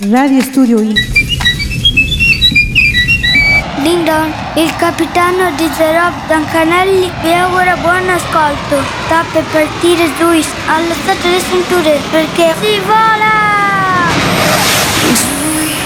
Radio Studio I. Ding dong, il capitano di The Rob Dancanelli vi augura buon ascolto. Sta per partire Luis, allo stato le cinture perché si vola!